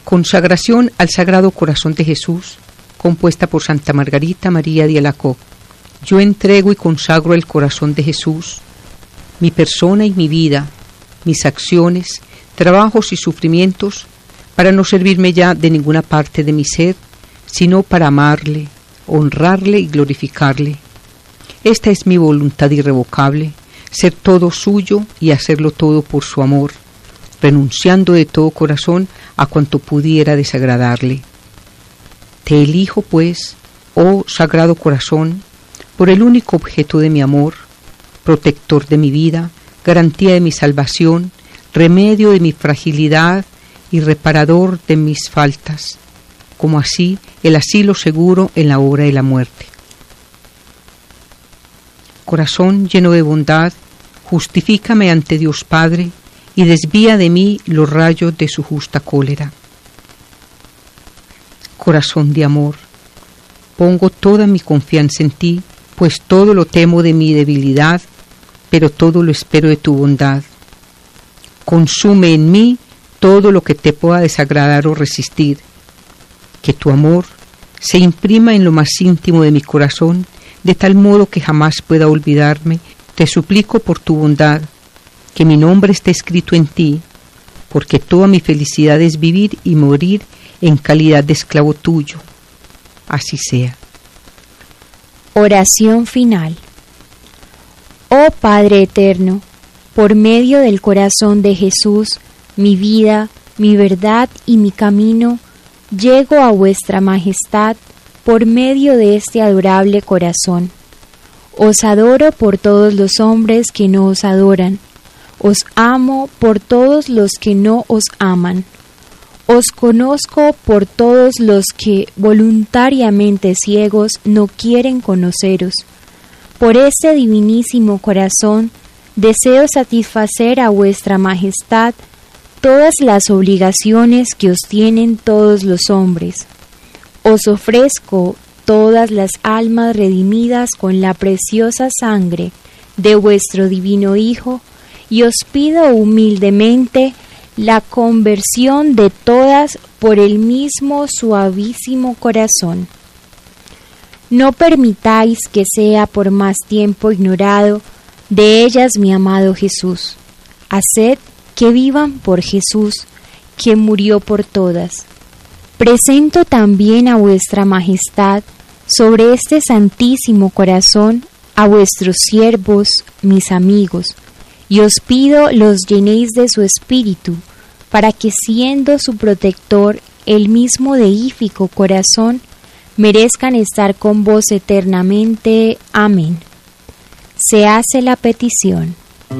Consagración al Sagrado Corazón de Jesús, compuesta por Santa Margarita María de Alacoque. Yo entrego y consagro el corazón de Jesús, mi persona y mi vida, mis acciones, trabajos y sufrimientos, para no servirme ya de ninguna parte de mi ser, sino para amarle, honrarle y glorificarle. Esta es mi voluntad irrevocable, ser todo suyo y hacerlo todo por su amor, renunciando de todo corazón a cuanto pudiera desagradarle. Te elijo, pues, oh Sagrado Corazón, por el único objeto de mi amor, protector de mi vida, garantía de mi salvación, remedio de mi fragilidad y reparador de mis faltas, como así el asilo seguro en la hora de la muerte. Corazón lleno de bondad, justifícame ante Dios Padre y desvía de mí los rayos de su justa cólera. Corazón de amor, pongo toda mi confianza en ti, pues todo lo temo de mi debilidad, pero todo lo espero de tu bondad. Consume en mí todo lo que te pueda desagradar o resistir. Que tu amor se imprima en lo más íntimo de mi corazón, de tal modo que jamás pueda olvidarme. Te suplico por tu bondad, que mi nombre esté escrito en ti, porque toda mi felicidad es vivir y morir en calidad de esclavo tuyo. Así sea. Oración final. Oh Padre eterno, por medio del corazón de Jesús, mi vida, mi verdad y mi camino, llego a vuestra majestad por medio de este adorable corazón. Os adoro por todos los hombres que no os adoran. Os amo por todos los que no os aman. Os conozco por todos los que, voluntariamente ciegos, no quieren conoceros. Por este divinísimo corazón, deseo satisfacer a vuestra majestad todas las obligaciones que os tienen todos los hombres. Os ofrezco todas las almas redimidas con la preciosa sangre de vuestro divino Hijo, y os pido humildemente la conversión de todas por el mismo suavísimo corazón. No permitáis que sea por más tiempo ignorado de ellas mi amado Jesús. Haced que vivan por Jesús, que murió por todas. Presento también a vuestra majestad sobre este santísimo corazón a vuestros siervos, mis amigos, y os pido los llenéis de su espíritu, para que siendo su protector el mismo deífico corazón, merezcan estar con vos eternamente. Amén. Se hace la petición.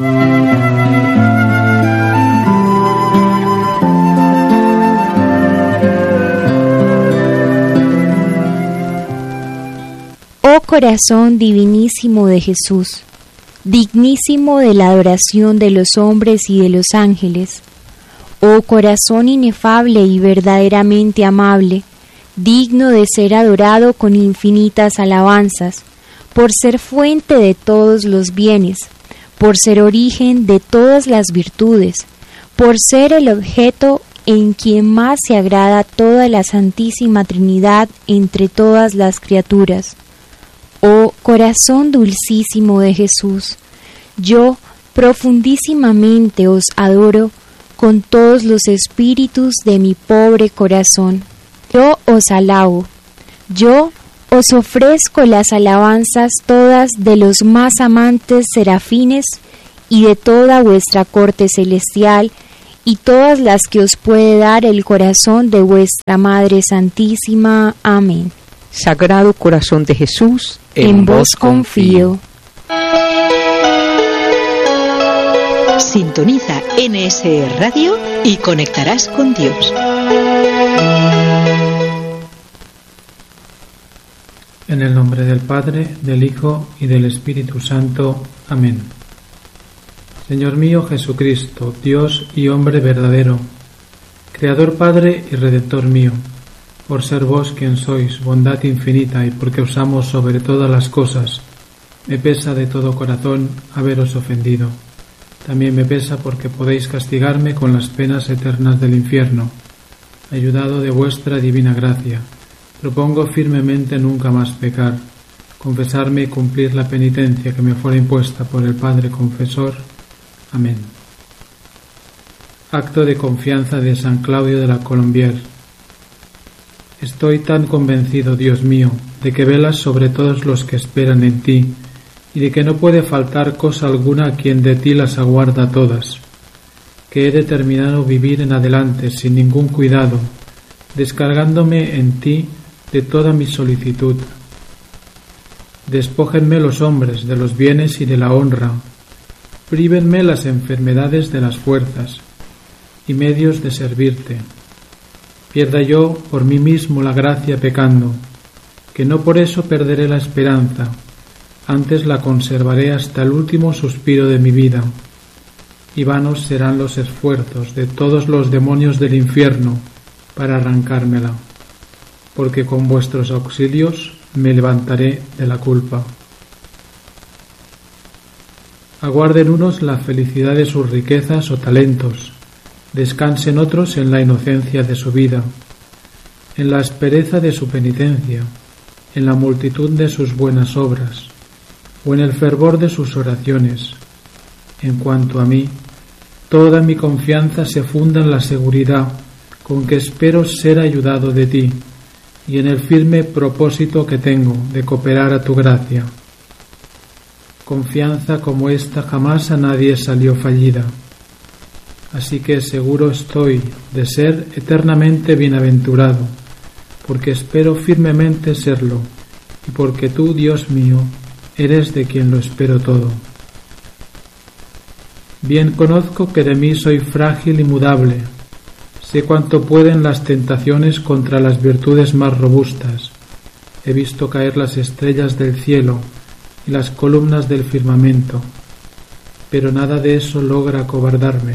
Oh corazón divinísimo de Jesús, dignísimo de la adoración de los hombres y de los ángeles, oh corazón inefable y verdaderamente amable, digno de ser adorado con infinitas alabanzas, por ser fuente de todos los bienes, por ser origen de todas las virtudes, por ser el objeto en quien más se agrada toda la Santísima Trinidad entre todas las criaturas. Oh corazón dulcísimo de Jesús, yo profundísimamente os adoro con todos los espíritus de mi pobre corazón. Yo os alabo, yo os ofrezco las alabanzas todas de los más amantes serafines y de toda vuestra corte celestial, y todas las que os puede dar el corazón de vuestra Madre Santísima. Amén. Sagrado Corazón de Jesús, en vos confío. Sintoniza NSE Radio y conectarás con Dios. En el nombre del Padre, del Hijo y del Espíritu Santo. Amén. Señor mío Jesucristo, Dios y hombre verdadero, Creador, Padre y Redentor mío, por ser vos quien sois, bondad infinita, y porque os amo sobre todas las cosas, me pesa de todo corazón haberos ofendido. También me pesa porque podéis castigarme con las penas eternas del infierno. ayudado de vuestra divina gracia, propongo firmemente nunca más pecar, confesarme y cumplir la penitencia que me fuera impuesta por el Padre Confesor. Amén. Acto de confianza de San Claudio de la Colombière. Estoy tan convencido, Dios mío, de que velas sobre todos los que esperan en ti, y de que no puede faltar cosa alguna a quien de ti las aguarda todas, que he determinado vivir en adelante sin ningún cuidado, descargándome en ti de toda mi solicitud. Despójenme los hombres de los bienes y de la honra, prívenme las enfermedades de las fuerzas y medios de servirte. Pierda yo por mí mismo la gracia pecando, que no por eso perderé la esperanza, antes la conservaré hasta el último suspiro de mi vida, y vanos serán los esfuerzos de todos los demonios del infierno para arrancármela, porque con vuestros auxilios me levantaré de la culpa. Aguarden unos la felicidad de sus riquezas o talentos, descansen otros en la inocencia de su vida, en la aspereza de su penitencia, en la multitud de sus buenas obras, o en el fervor de sus oraciones. En cuanto a mí, toda mi confianza se funda en la seguridad con que espero ser ayudado de ti, y en el firme propósito que tengo de cooperar a tu gracia. Confianza como esta jamás a nadie salió fallida, así que seguro estoy de ser eternamente bienaventurado, porque espero firmemente serlo, y porque tú, Dios mío, eres de quien lo espero todo. Bien conozco que de mí soy frágil y mudable, sé cuánto pueden las tentaciones contra las virtudes más robustas, he visto caer las estrellas del cielo y las columnas del firmamento, pero nada de eso logra acobardarme.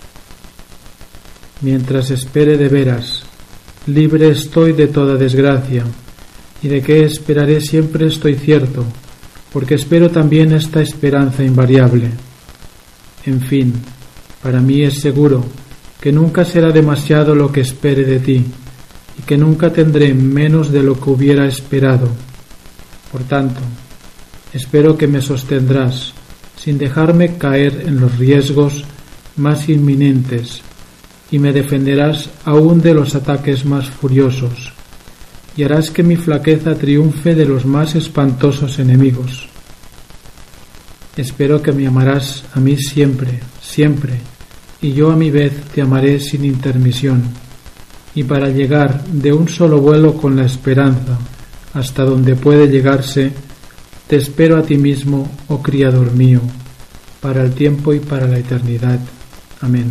Mientras espere de veras, libre estoy de toda desgracia, y de que esperaré siempre estoy cierto, porque espero también esta esperanza invariable. En fin, para mí es seguro que nunca será demasiado lo que espere de ti, y que nunca tendré menos de lo que hubiera esperado. Por tanto, espero que me sostendrás, sin dejarme caer en los riesgos más inminentes, y me defenderás aún de los ataques más furiosos, y harás que mi flaqueza triunfe de los más espantosos enemigos. Espero que me amarás a mí siempre, siempre, y yo a mi vez te amaré sin intermisión, y para llegar de un solo vuelo con la esperanza hasta donde puede llegarse, te espero a ti mismo, oh Criador mío, para el tiempo y para la eternidad. Amén.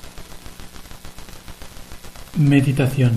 Meditación.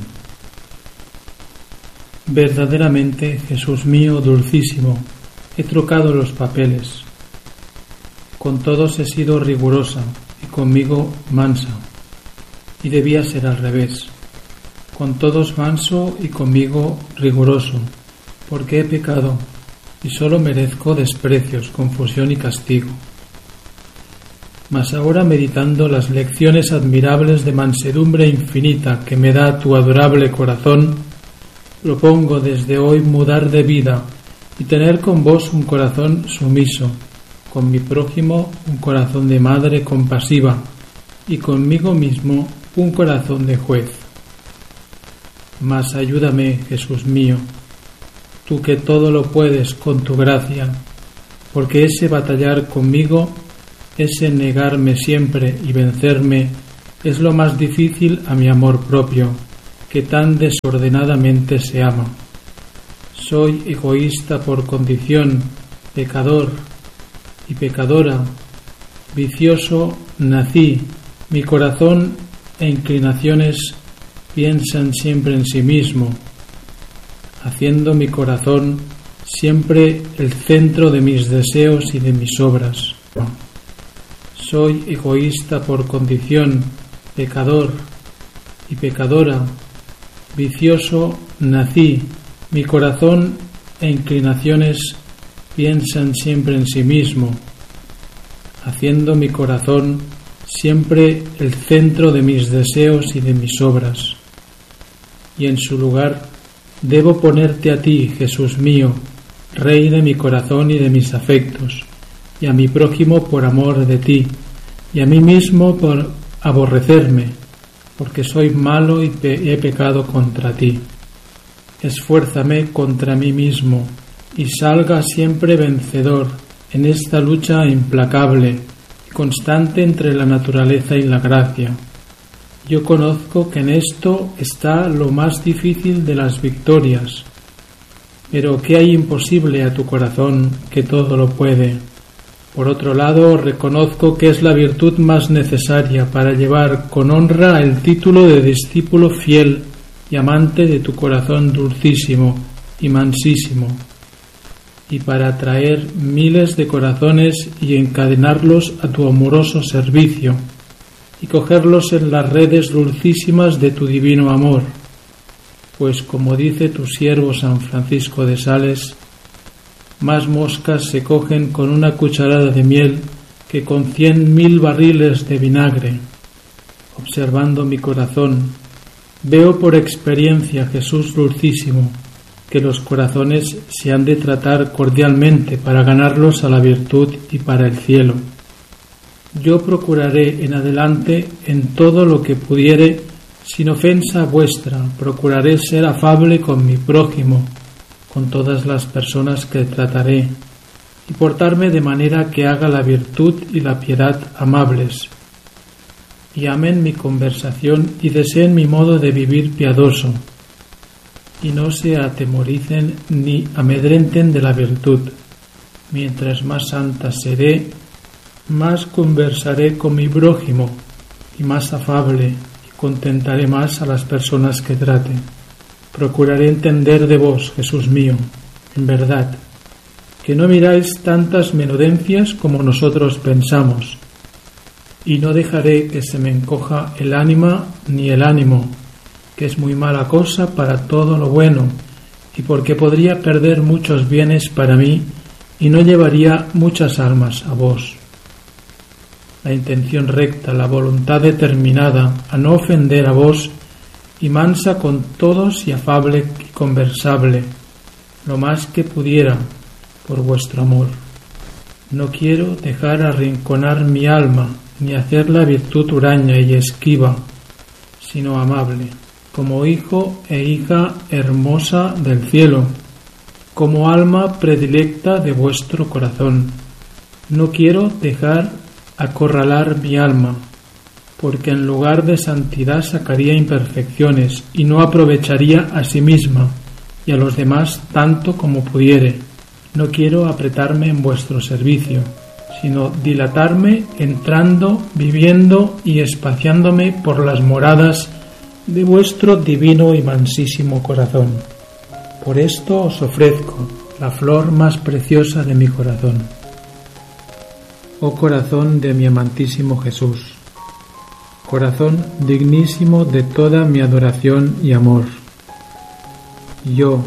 Verdaderamente, Jesús mío dulcísimo, he trocado los papeles. Con todos he sido rigurosa y conmigo mansa, y debía ser al revés. Con todos manso y conmigo riguroso, porque he pecado y solo merezco desprecios, confusión y castigo. Mas ahora, meditando las lecciones admirables de mansedumbre infinita que me da tu adorable corazón, propongo desde hoy mudar de vida y tener con vos un corazón sumiso, con mi prójimo un corazón de madre compasiva y conmigo mismo un corazón de juez. Mas ayúdame, Jesús mío, tú que todo lo puedes con tu gracia, porque ese batallar conmigo, ese negarme siempre y vencerme, es lo más difícil a mi amor propio, que tan desordenadamente se ama. Soy egoísta por condición, pecador y pecadora, vicioso nací, mi corazón e inclinaciones piensan siempre en sí mismo, haciendo mi corazón siempre el centro de mis deseos y de mis obras. Soy egoísta por condición, pecador y pecadora, vicioso nací, mi corazón e inclinaciones piensan siempre en sí mismo, haciendo mi corazón siempre el centro de mis deseos y de mis obras. y en su lugar debo ponerte a ti, Jesús mío, Rey de mi corazón y de mis afectos, y a mi prójimo por amor de ti, y a mí mismo por aborrecerme, porque soy malo y he pecado contra ti. Esfuérzame contra mí mismo, y salga siempre vencedor en esta lucha implacable y constante entre la naturaleza y la gracia. Yo conozco que en esto está lo más difícil de las victorias, pero ¿qué hay imposible a tu corazón que todo lo puede? Por otro lado, reconozco que es la virtud más necesaria para llevar con honra el título de discípulo fiel y amante de tu corazón dulcísimo y mansísimo, y para atraer miles de corazones y encadenarlos a tu amoroso servicio, y cogerlos en las redes dulcísimas de tu divino amor, pues como dice tu siervo San Francisco de Sales, más moscas se cogen con una cucharada de miel que con 100.000 barriles de vinagre. Observando mi corazón, veo por experiencia, Jesús dulcísimo, que los corazones se han de tratar cordialmente para ganarlos a la virtud y para el cielo. Yo procuraré en adelante en todo lo que pudiere, sin ofensa vuestra, procuraré ser afable con mi prójimo, con todas las personas que trataré, y portarme de manera que haga la virtud y la piedad amables, y amen mi conversación y deseen mi modo de vivir piadoso, y no se atemoricen ni amedrenten de la virtud. Mientras más santa seré, más conversaré con mi prójimo, y más afable, y contentaré más a las personas que trate. Procuraré entender de vos, Jesús mío, en verdad, que no miráis tantas menudencias como nosotros pensamos, y no dejaré que se me encoja el ánima ni el ánimo, que es muy mala cosa para todo lo bueno, y porque podría perder muchos bienes para mí, y no llevaría muchas almas a vos. La intención recta, la voluntad determinada a no ofender a vos, y mansa con todos y afable y conversable, lo más que pudiera, por vuestro amor. No quiero dejar arrinconar mi alma, ni hacer la virtud huraña y esquiva, sino amable, como hijo e hija hermosa del cielo, como alma predilecta de vuestro corazón. No quiero dejar acorralar mi alma, porque en lugar de santidad sacaría imperfecciones y no aprovecharía a sí misma y a los demás tanto como pudiere. No quiero apretarme en vuestro servicio, sino dilatarme entrando, viviendo y espaciándome por las moradas de vuestro divino y mansísimo corazón. Por esto os ofrezco la flor más preciosa de mi corazón. Oh corazón de mi amantísimo Jesús, corazón dignísimo de toda mi adoración y amor. Yo,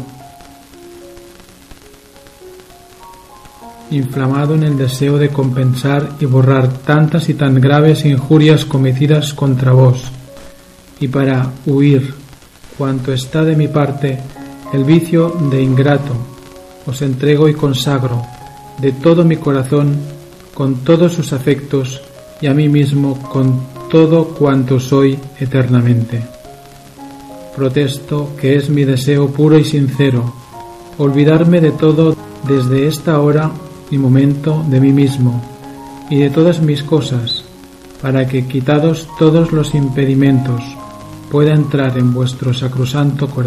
inflamado en el deseo de compensar y borrar tantas y tan graves injurias cometidas contra vos, y para huir, cuanto está de mi parte, el vicio de ingrato, os entrego y consagro de todo mi corazón, con todos sus afectos, y a mí mismo con todo cuanto soy eternamente. Protesto que es mi deseo puro y sincero, olvidarme de todo desde esta hora y momento de mí mismo y de todas mis cosas, para que, quitados todos los impedimentos, pueda entrar en vuestro sacrosanto corazón.